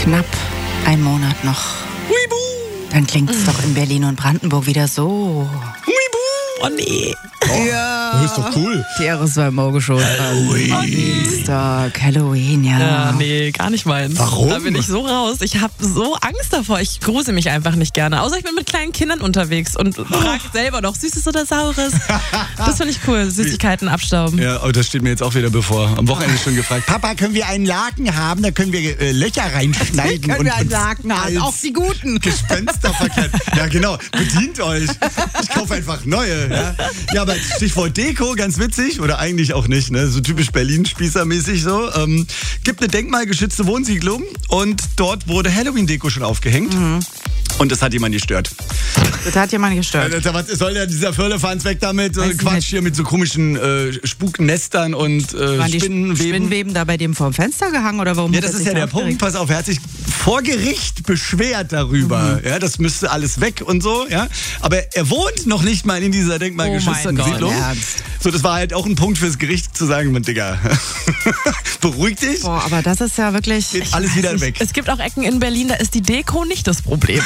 Knapp ein Monat noch. Dann klingt es doch in Berlin und Brandenburg wieder so. Oh nee. Ja. Das ist doch cool. Die RSW Morgen schon. Dienstag, Halloween, ja. Ja, nee, gar nicht meins. Warum? Da bin ich so raus. Ich habe so Angst davor. Ich grusel mich einfach nicht gerne. Außer ich bin mit kleinen Kindern unterwegs und frage selber noch, Süßes oder Saures. Das finde ich cool. Süßigkeiten abstauben. Ja, aber das steht mir jetzt auch wieder bevor. Am Wochenende schon gefragt, Papa, können wir einen Laken haben? Da können wir Löcher reinschneiden. Können wir einen Laken haben, als auch die guten. Gespenster verkehrt. Ja, genau. Bedient euch. Ich kaufe einfach neue. Ja, aber Stichwort Deko, ganz witzig. Oder eigentlich auch nicht, ne? So typisch Berlin-Spießer-mäßig so. Gibt eine denkmalgeschützte Wohnsiedlung und dort wurde Halloween-Deko schon aufgehängt. Und das hat jemand gestört. Das hat jemand gestört. Was soll denn dieser Firlefanz weg damit? So Weiß Quatsch nicht. hier mit so komischen Spuknestern und Waren die Spinnenweben. Spinnenweben da bei dem vorm Fenster gehangen oder warum? Ja, hat das er ist sich ja der aufgeregt? Punkt. Pass auf, er hat sich vor Gericht beschwert darüber. Ja, das müsste alles weg und so. Ja, aber er wohnt noch nicht mal in dieser denkmalgeschützten Oh mein Siedlung. Gott, Ernst? So, das war halt auch ein Punkt fürs Gericht zu sagen, Digga, beruhig dich. Boah, aber das ist ja wirklich... Geht alles wieder weg. Es gibt auch Ecken in Berlin, da ist die Deko nicht das Problem.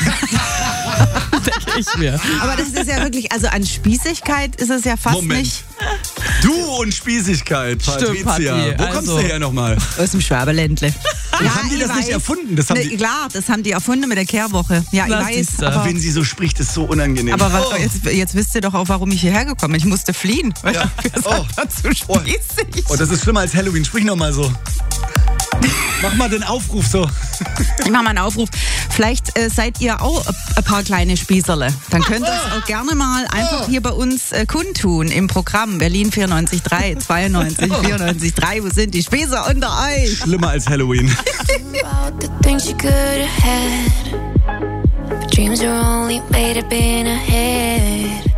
Denke ich mir. Aber das ist ja wirklich, also an Spießigkeit ist es ja fast Moment. nicht. Du und Spießigkeit, Stimmt, Patricia. Patti, Wo kommst du also. her nochmal? Aus dem Schwaberländle. Haben die das nicht erfunden? Das haben die, Klar, das haben die erfunden mit der Kehrwoche. Ja, Na, ich weiß. siehste. Aber, wenn sie so spricht, ist so unangenehm. aber was, Oh. jetzt wisst ihr doch auch, warum ich hierher gekommen bin. Ich musste fliehen. Weil Ja. wir Oh. zu spießig. Oh, das ist schlimmer als Halloween. Sprich nochmal so. Mach mal den Aufruf so. Ich mache mal einen Aufruf. Vielleicht seid ihr auch ein paar kleine Spießerle. Dann könnt ihr es auch gerne mal einfach hier bei uns kundtun im Programm Berlin 94.3, 92, 94.3. Wo sind die Spießer unter euch? Schlimmer als Halloween. About the things you could have had, but dreams are only made up in a head.